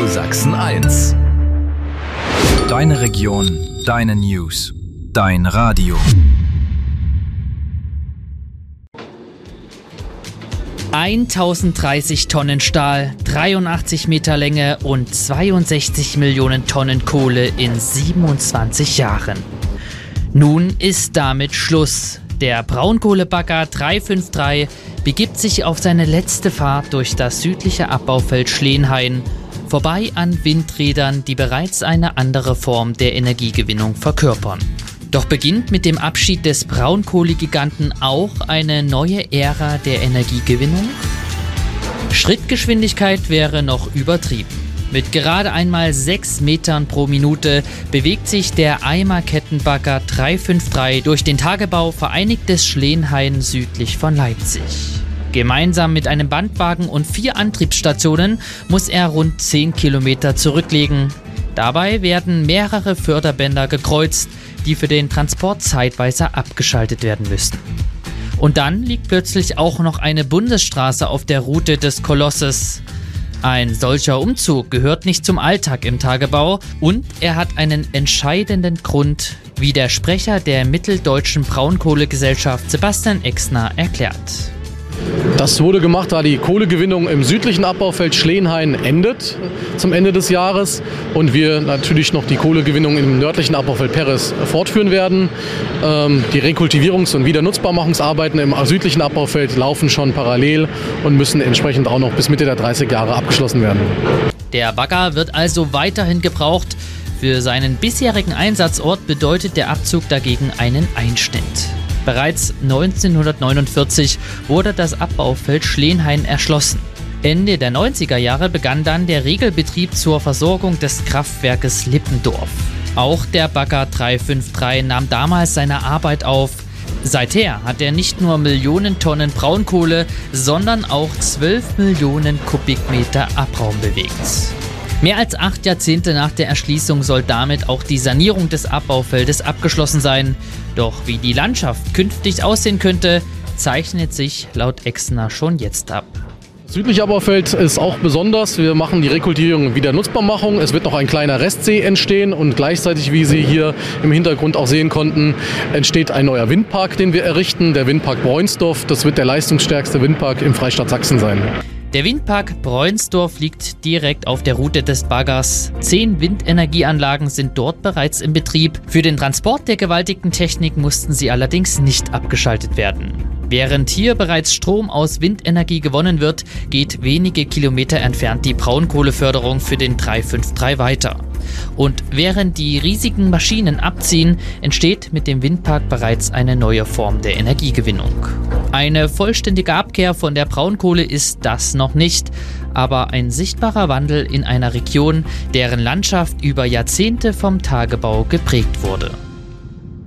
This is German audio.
Sachsen 1. Deine Region, deine News, dein Radio. 1030 Tonnen Stahl, 83 Meter Länge und 62 Millionen Tonnen Kohle in 27 Jahren. Nun ist damit Schluss. Der Braunkohlebagger 353 begibt sich auf seine letzte Fahrt durch das südliche Abbaufeld Schleenhain, vorbei an Windrädern, die bereits eine andere Form der Energiegewinnung verkörpern. Doch beginnt mit dem Abschied des Braunkohlegiganten auch eine neue Ära der Energiegewinnung? Schrittgeschwindigkeit wäre noch übertrieben. Mit gerade einmal 6 Metern pro Minute bewegt sich der Eimer-Kettenbagger 353 durch den Tagebau Vereinigtes Schleenhain südlich von Leipzig. Gemeinsam mit einem Bandwagen und 4 Antriebsstationen muss er rund 10 Kilometer zurücklegen. Dabei werden mehrere Förderbänder gekreuzt, die für den Transport zeitweise abgeschaltet werden müssen. Und dann liegt plötzlich auch noch eine Bundesstraße auf der Route des Kolosses. Ein solcher Umzug gehört nicht zum Alltag im Tagebau und er hat einen entscheidenden Grund, wie der Sprecher der Mitteldeutschen Braunkohlegesellschaft Sebastian Exner erklärt. Das wurde gemacht, da die Kohlegewinnung im südlichen Abbaufeld Schleenhain endet zum Ende des Jahres und wir natürlich noch die Kohlegewinnung im nördlichen Abbaufeld Perres fortführen werden. Die Rekultivierungs- und Wiedernutzbarmachungsarbeiten im südlichen Abbaufeld laufen schon parallel und müssen entsprechend auch noch bis Mitte der 30 Jahre abgeschlossen werden. Der Bagger wird also weiterhin gebraucht. Für seinen bisherigen Einsatzort bedeutet der Abzug dagegen einen Einschnitt. Bereits 1949 wurde das Abbaufeld Schleenhain erschlossen. Ende der 90er Jahre begann dann der Regelbetrieb zur Versorgung des Kraftwerkes Lippendorf. Auch der Bagger 353 nahm damals seine Arbeit auf. Seither hat er nicht nur Millionen Tonnen Braunkohle, sondern auch 12 Millionen Kubikmeter Abraum bewegt. Mehr als 8 Jahrzehnte nach der Erschließung soll damit auch die Sanierung des Abbaufeldes abgeschlossen sein. Doch wie die Landschaft künftig aussehen könnte, zeichnet sich laut Exner schon jetzt ab. Das südliche Abbaufeld ist auch besonders. Wir machen die Rekultivierung und Wiedernutzbarmachung. Es wird noch ein kleiner Restsee entstehen und gleichzeitig, wie Sie hier im Hintergrund auch sehen konnten, entsteht ein neuer Windpark, den wir errichten, der Windpark Breunsdorf. Das wird der leistungsstärkste Windpark im Freistaat Sachsen sein. Der Windpark Breunsdorf liegt direkt auf der Route des Baggers. 10 Windenergieanlagen sind dort bereits in Betrieb. Für den Transport der gewaltigen Technik mussten sie allerdings nicht abgeschaltet werden. Während hier bereits Strom aus Windenergie gewonnen wird, geht wenige Kilometer entfernt die Braunkohleförderung für den 353 weiter. Und während die riesigen Maschinen abziehen, entsteht mit dem Windpark bereits eine neue Form der Energiegewinnung. Eine vollständige Abkehr von der Braunkohle ist das noch nicht, aber ein sichtbarer Wandel in einer Region, deren Landschaft über Jahrzehnte vom Tagebau geprägt wurde.